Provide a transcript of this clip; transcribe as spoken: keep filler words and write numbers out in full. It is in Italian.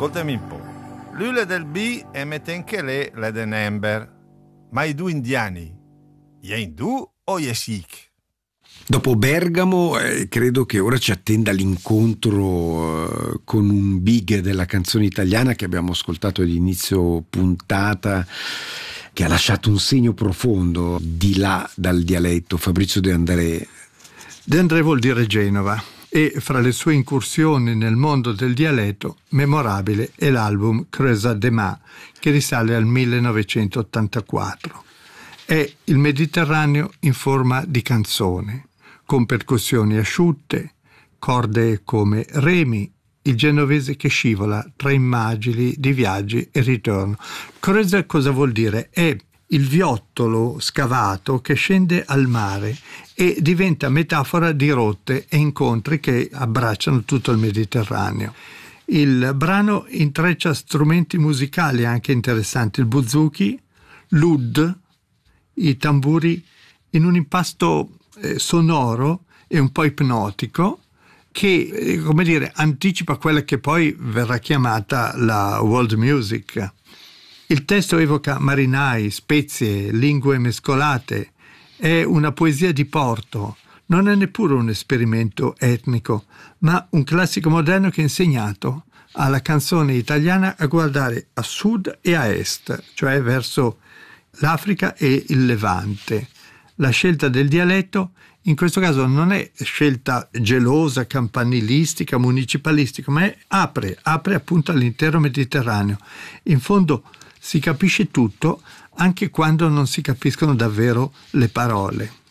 ascoltami un po'. L'ule del B e mette anche lei le denember. Ma i due indiani, gli indù o gli sikh? Dopo Bergamo eh, credo che ora ci attenda l'incontro eh, con un big della canzone italiana che abbiamo ascoltato all'inizio puntata, che ha lasciato un segno profondo di là dal dialetto, Fabrizio De André. De André vuol dire Genova, e fra le sue incursioni nel mondo del dialetto memorabile è l'album Creusa de Ma, che risale al millenovecentottantaquattro. È il Mediterraneo in forma di canzone, con percussioni asciutte, corde come remi, il genovese che scivola tra immagini di viaggi e ritorno. Creusa cosa vuol dire? È il viottolo scavato che scende al mare e diventa metafora di rotte e incontri che abbracciano tutto il Mediterraneo. Il brano intreccia strumenti musicali anche interessanti, il buzuki, l'oud, i tamburi, in un impasto eh, sonoro e un po' ipnotico che, eh, come dire, anticipa quella che poi verrà chiamata la world music. Il testo evoca marinai, spezie, lingue mescolate, è una poesia di porto, non è neppure un esperimento etnico, ma un classico moderno che ha insegnato alla canzone italiana a guardare a sud e a est, cioè verso l'Africa e il Levante. La scelta del dialetto in questo caso non è scelta gelosa, campanilistica, municipalistica, ma è, apre, apre appunto all'intero Mediterraneo. In fondo si capisce tutto anche quando non si capiscono davvero le parole.